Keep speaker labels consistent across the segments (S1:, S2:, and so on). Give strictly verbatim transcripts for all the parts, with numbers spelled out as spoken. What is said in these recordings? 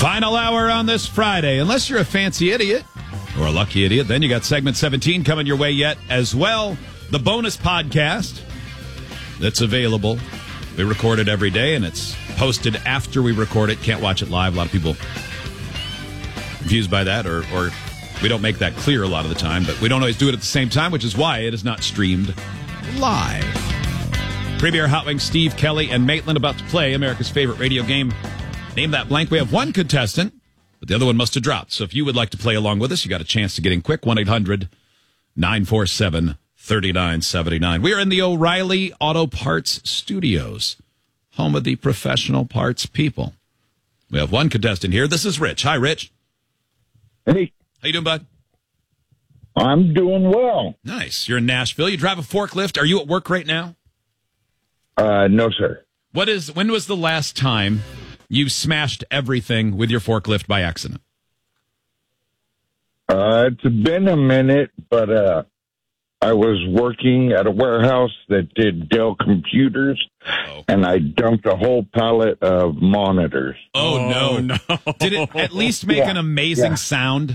S1: Final hour on this Friday. Unless you're a fancy idiot or a lucky idiot, then you got segment seventeen coming your way yet as well. The bonus podcast that's available. We record it every day, and it's posted after we record it. Can't watch it live. A lot of people confused by that, or, or we don't make that clear a lot of the time, but we don't always do it at the same time, which is why it is not streamed live. Premier Hot Wings, Steve, Kelly, and Maitland about to play America's favorite radio game, Name That Blank. We have one contestant, but the other one must have dropped. So if you would like to play along with us, you got a chance to get in quick. one eight hundred nine four seven three nine seven nine. We are in the O'Reilly Auto Parts Studios, home of the professional parts people. We have one contestant here. This is Rich. Hi, Rich.
S2: Hey.
S1: How you doing, bud?
S2: I'm doing well.
S1: Nice. You're in Nashville. You drive a forklift. Are you at work right now?
S2: Uh, no, sir.
S1: What is? When was the last time you smashed everything with your forklift by accident?
S2: Uh, it's been a minute, but uh, I was working at a warehouse that did Dell computers, oh. and I dumped a whole pallet of monitors.
S1: Oh,
S3: oh
S1: no.
S3: no.
S1: Did it at least make
S2: yeah,
S1: an amazing
S2: yeah.
S1: sound?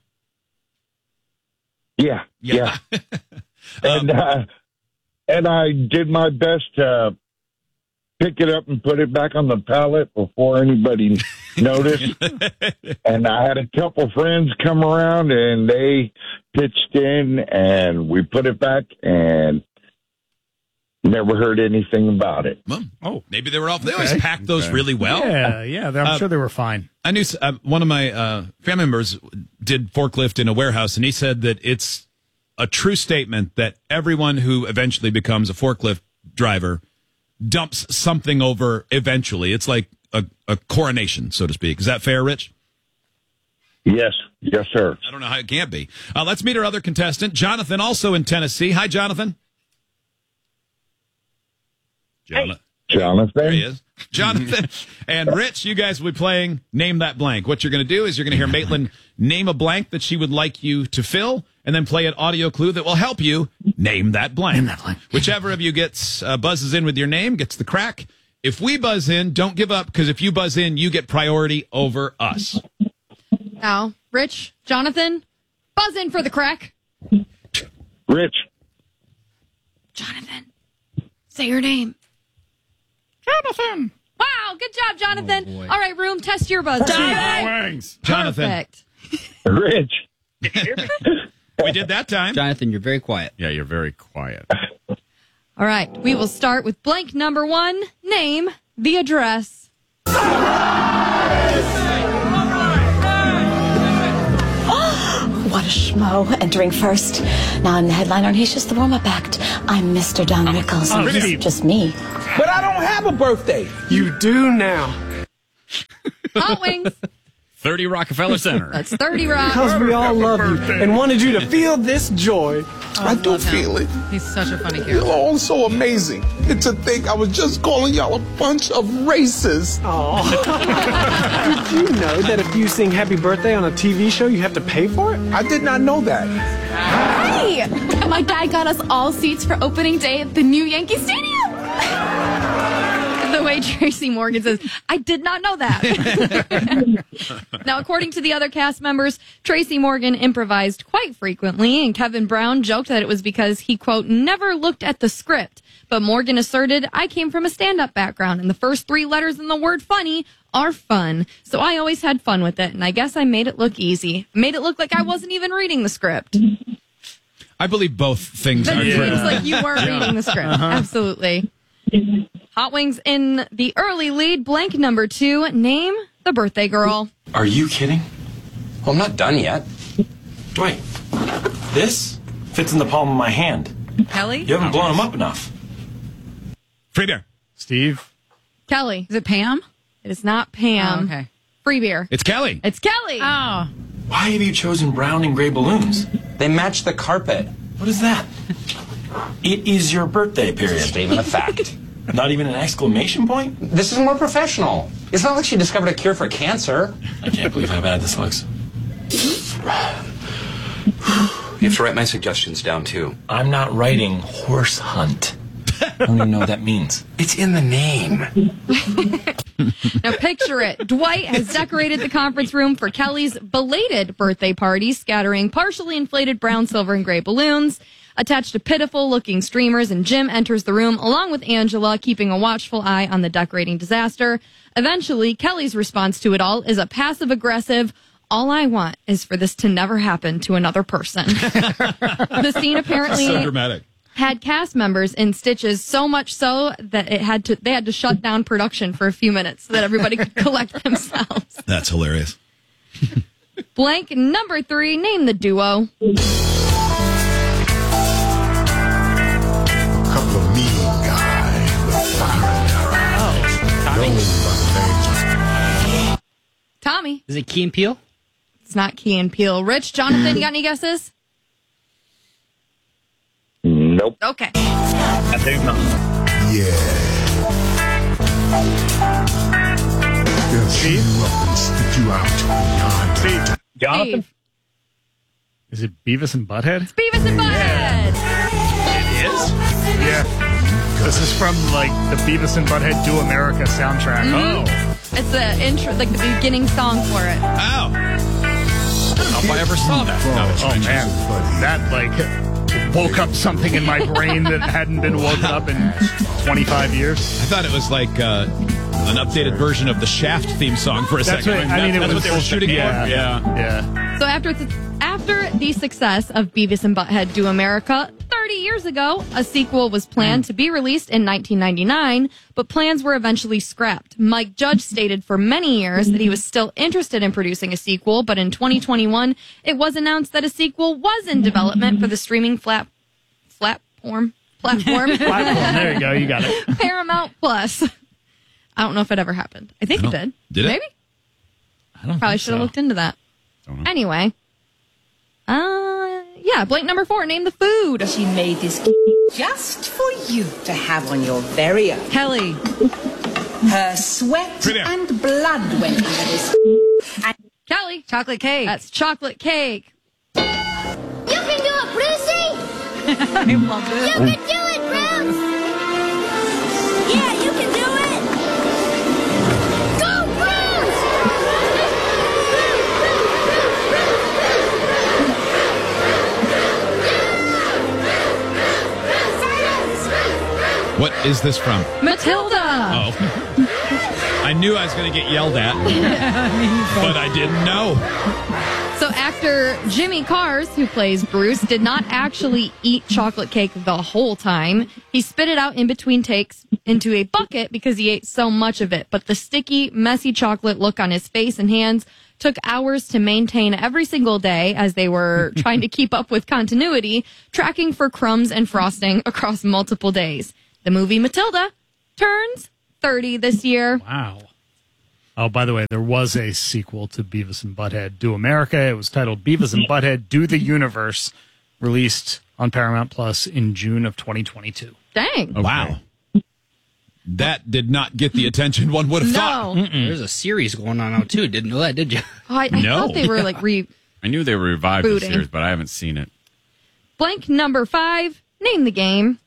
S2: Yeah, yeah.
S1: yeah.
S2: and,
S1: um,
S2: uh, and I did my best to pick it up and put it back on the pallet before anybody noticed. And I had a couple friends come around, and they pitched in, and we put it back, and never heard anything about it.
S1: Well,
S3: oh,
S1: maybe they were off. They
S3: okay.
S1: always pack those
S3: okay.
S1: really well.
S3: Yeah, yeah. I'm
S1: uh,
S3: sure they were fine.
S1: I knew uh, one of my uh, family members did forklift in a warehouse, and he said that it's a true statement that everyone who eventually becomes a forklift driver dumps something over eventually. It's like a, a coronation, so to speak. Is that fair, Rich?
S2: Yes. Yes, sir.
S1: I don't know how it can't be. Uh, let's meet our other contestant, Jonathan, also in Tennessee. Hi, Jonathan. Jonathan.
S2: Jonathan.
S1: There he is. Jonathan and Rich, you guys will be playing Name That Blank. What you're going to do is you're going to hear Maitland name a blank that she would like you to fill, and then play an audio clue that will help you name that blank.
S3: Name that blank.
S1: Whichever of you gets uh, buzzes in with your name gets the crack. If we buzz in, don't give up, because if you buzz in, you get priority over us.
S4: Now, Rich, Jonathan, buzz in for the crack.
S2: Rich.
S4: Jonathan, say your name.
S3: Jonathan.
S4: Wow, good job, Jonathan.
S3: Oh,
S4: all right, room, test your buzz.
S3: Wings.
S1: Jonathan.
S4: Perfect.
S2: Rich.
S1: We did that time.
S5: Jonathan, you're very quiet.
S3: Yeah, you're very quiet.
S4: All right, we will start with blank number one. Name the address.
S6: What a schmo, entering first. Now I'm the headliner, and he's just the warm-up act. I'm Mister Don Rickles, and
S3: oh,
S6: he's
S3: Steve.
S6: just me.
S7: But I don't have a birthday.
S8: You do now.
S4: Hot Wings.
S3: thirty Rockefeller Center.
S4: That's thirty Rock.
S8: Because we all love you and wanted you to feel this joy.
S7: I do feel it.
S9: He's such a funny
S7: You're
S9: character.
S7: all so amazing. And to think I was just calling y'all a bunch of racists.
S8: Oh. Did you know that if you sing Happy Birthday on a T V show, you have to pay for it?
S7: I did not know that.
S10: Hey! My dad got us all seats for opening day at the new Yankee Stadium.
S4: The way Tracy Morgan says, I did not know that. Now, according to the other cast members, Tracy Morgan improvised quite frequently, and Kevin Brown joked that it was because he, quote, never looked at the script. But Morgan asserted, I came from a stand-up background, and the first three letters in the word funny are fun. So I always had fun with it, and I guess I made it look easy. Made it look like I wasn't even reading the script.
S1: I believe both things
S4: That
S1: are
S4: seems
S1: true.
S4: like you weren't reading the script.
S3: Uh-huh.
S4: Absolutely. Hot Wings in the early lead. Blank number two. Name the birthday girl.
S11: Are you kidding? Well, I'm not done yet. Dwight, this fits in the palm of my hand.
S9: Kelly?
S11: You haven't blown him up enough.
S1: Free beer.
S3: Steve.
S4: Kelly.
S9: Is it Pam?
S4: It is not Pam.
S9: Oh, okay.
S4: Free beer.
S1: It's Kelly.
S4: It's Kelly.
S9: Oh.
S11: Why have you chosen brown and gray balloons?
S5: They match the carpet.
S11: What is that? It is your birthday period.
S5: Statement of fact.
S11: Not even an exclamation point?
S5: This is more professional. It's not like she discovered a cure for cancer.
S11: I can't believe how bad this looks.
S5: You have to write my suggestions down, too.
S11: I'm not writing horse hunt. I don't even know what that means.
S5: It's in the name.
S4: Now picture it. Dwight has decorated the conference room for Kelly's belated birthday party, scattering partially inflated brown, silver, and gray balloons attached to pitiful-looking streamers, and Jim enters the room along with Angela, keeping a watchful eye on the decorating disaster. Eventually, Kelly's response to it all is a passive-aggressive, all I want is for this to never happen to another person. The scene apparently
S1: So dramatic.
S4: had cast members in stitches, so much so that it had to they had to shut down production for a few minutes so that everybody could collect themselves.
S1: That's hilarious.
S4: Blank number three, name the duo.
S7: Couple of mean guys with fire in their eyes.
S3: Tommy.
S7: Known by the names
S4: Tommy.
S3: Is it Key and Peele?
S4: It's not Key and Peele. Rich, Jonathan, you got any guesses?
S2: Nope.
S4: Okay.
S11: I think not.
S7: Yeah. They'll shoot you up and spit you out beyond your
S11: Jonathan?
S4: Steve.
S9: Is it Beavis and Butthead?
S4: It's Beavis and Butthead.
S11: It is?
S9: Yeah. This is from, like, the Beavis and Butthead Do America soundtrack.
S4: Mm-hmm. It's the intro, like the beginning song for it.
S1: Oh. I don't know if I ever saw that. No, it's
S9: Oh,
S1: strange.
S9: man. That, like, woke up something in my brain that hadn't been woken up in twenty-five years.
S1: I thought it was like uh, an updated version of the Shaft theme song for a
S9: That's
S1: second.
S9: what, I mean, it
S1: that's
S9: was
S1: what they were shooting
S9: yeah,
S1: for.
S9: Yeah. Yeah.
S4: So after th- after the success of Beavis and Butthead Do America, thirty years ago, a sequel was planned to be released in nineteen ninety-nine, but plans were eventually scrapped. Mike Judge stated for many years that he was still interested in producing a sequel, but in twenty twenty-one, it was announced that a sequel was in development for the streaming flat platform platform
S9: Platform. There you go. You got it.
S4: Paramount Plus. I don't know if it ever happened. I think
S1: I
S4: it
S1: don't-
S4: did.
S1: did it?
S4: Maybe.
S9: I don't
S4: Probably
S9: think
S4: should have
S9: so.
S4: looked into that.
S1: Don't know.
S4: Anyway. Uh, yeah, blank number four, name the food.
S12: She made this just for you to have on your very own.
S4: Kelly.
S12: Her sweat
S1: Premier.
S12: and blood went into this. And
S4: Kelly. Chocolate cake. That's chocolate cake.
S10: You can do it, Brucey!
S4: I love
S10: You
S4: it.
S10: can do it, Bruce! Yeah, you can do it! Go, Bruce!
S1: What is this from?
S4: Matilda.
S1: Oh. I knew I was going to get yelled at, but I didn't know.
S4: So actor Jimmy Cars, who plays Bruce, did not actually eat chocolate cake the whole time. He spit it out in between takes into a bucket because he ate so much of it. But the sticky, messy chocolate look on his face and hands took hours to maintain every single day as they were trying to keep up with continuity, tracking for crumbs and frosting across multiple days. The movie Matilda turns thirty this year.
S9: Wow. Oh, by the way, there was a sequel to Beavis and Butthead Do America. It was titled Beavis and Butthead Do the Universe, released on Paramount Plus in June of twenty twenty-two.
S4: Dang.
S1: Wow. That did not get the attention one would have thought.
S4: No.
S3: There's a series going on now, too. Didn't know that, did you?
S4: Oh, I, I
S1: No.
S4: thought they were like re
S3: I knew they were revived the
S4: Booting.
S3: series, but I haven't seen it.
S4: blank number five. Name the game.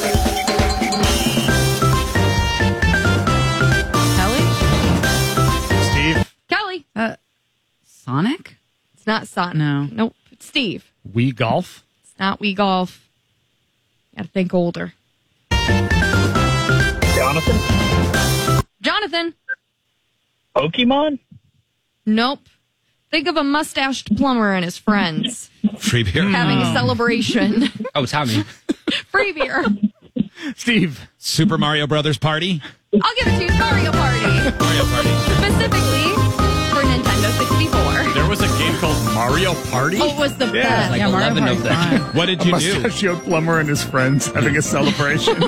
S4: Kelly?
S9: Steve,
S4: Kelly.
S13: Uh, Sonic?
S4: It's not Sonic.
S13: No.
S4: Nope. It's Steve.
S9: Wii Golf.
S4: It's not Wii Golf. Gotta think older.
S11: Jonathan?
S4: Jonathan.
S11: Pokemon?
S4: Nope. Think of a mustached plumber and his friends
S1: Free beer.
S4: having a celebration.
S3: Oh, Tommy.
S4: Free beer.
S9: Steve.
S1: Super Mario Brothers Party.
S4: I'll give it to you. Mario Party.
S1: Mario Party.
S4: Specifically for Nintendo sixty-four.
S3: There was a game called Mario Party?
S4: Oh, it was the
S9: Yeah.
S4: best.
S3: Like
S13: Yeah, Mario
S3: eleven of
S13: Party's
S3: them.
S1: What did
S9: A
S1: you do?
S9: mustachioed plumber and his friends having a celebration.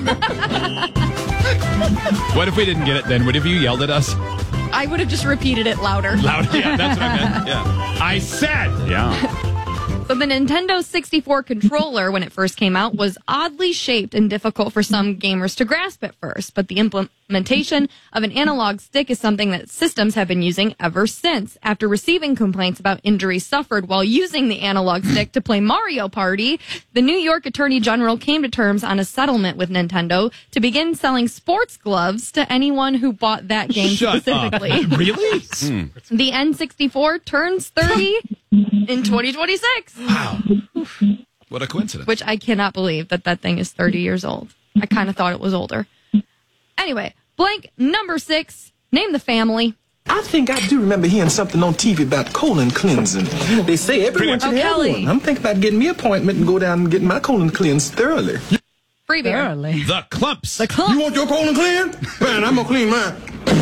S1: What if we didn't get it then? Would have you yelled at us?
S4: I would have just repeated it louder.
S1: Loud. Yeah, that's what I meant. Yeah. I said.
S3: Yeah.
S4: So the Nintendo sixty-four controller, when it first came out, was oddly shaped and difficult for some gamers to grasp at first. But the implementation of an analog stick is something that systems have been using ever since. After receiving complaints about injuries suffered while using the analog stick to play Mario Party, the New York Attorney General came to terms on a settlement with Nintendo to begin selling sports gloves to anyone who bought that game
S1: Shut
S4: specifically.
S1: up. Really? Hmm.
S4: The N sixty-four turns thirty in twenty twenty-six.
S1: Wow. What a coincidence.
S4: Which I cannot believe that that thing is thirty years old. I kind of thought it was older. Anyway, blank number six. Name the family.
S14: I think I do remember hearing something on T V about colon cleansing. They say everyone should
S4: Oh,
S14: have
S4: Kelly.
S14: one. I'm thinking about getting me an appointment and go down and getting my colon cleansed thoroughly.
S4: Free beer.
S13: Thoroughly.
S1: The Clumps.
S4: The Clumps.
S14: You want your colon cleansed? Man, I'm gonna clean mine.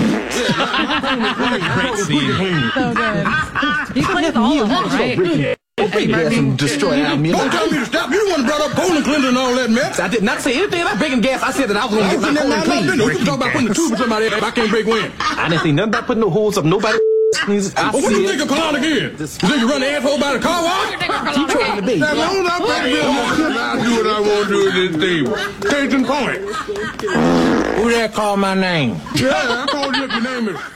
S1: Great scene.
S13: So good. He plays all of them, right?
S14: Big gas and destroy our meal. Don't tell me to stop. You the one that brought up colon cleansing and all that mess. I did not say anything about breaking gas. I said that I was going to get my colon cleansed. You can talk about putting the tube in somebody if I can't break wind. I didn't say nothing about putting no holes up nobody. Well, what do you think of colonic is? You think you run the asshole by the car wash? You trying to be. As long as I pay the bill, I'll do what I want to do in this thing. Case in point. Who that called my name? Yeah, I told you if your name is...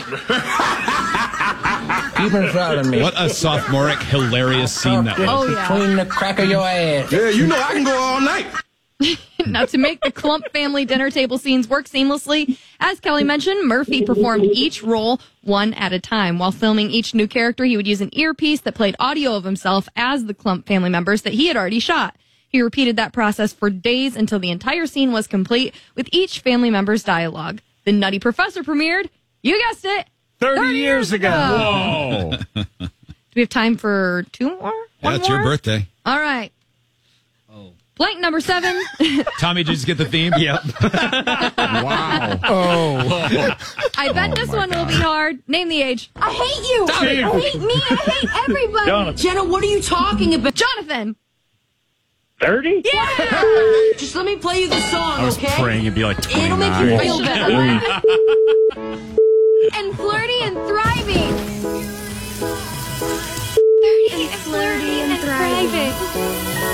S14: You've been following me.
S1: What a sophomoric, hilarious scene that was.
S4: Oh, yeah.
S14: Between the crack of your ass. Yeah, you know I can go all night.
S4: Now, to make the Clump family dinner table scenes work seamlessly, as Kelly mentioned, Murphy performed each role one at a time. While filming each new character, he would use an earpiece that played audio of himself as the Clump family members that he had already shot. He repeated that process for days until the entire scene was complete with each family member's dialogue. The Nutty Professor premiered, you guessed it,
S9: thirty,
S4: thirty
S9: years ago.
S1: Whoa.
S4: Do we have time for two more?
S1: Yeah,
S4: One
S1: it's
S4: more?
S1: your birthday.
S4: All right. Blank number seven.
S1: Tommy, did you just get the theme?
S3: Yep.
S1: Wow.
S9: Oh.
S4: I bet this one will be hard. Name the age.
S10: I hate you.
S9: Steve.
S10: I hate me. I hate everybody.
S3: Jonathan.
S12: Jenna, what are you talking about?
S4: Jonathan.
S3: thirty?
S4: Yeah.
S12: Just let me play you the song,
S3: I was
S12: okay?
S3: praying it'd be like
S12: It'll make you
S3: twenty-nine.
S12: feel better.
S10: And flirty and thriving. Flirty and flirty and thriving.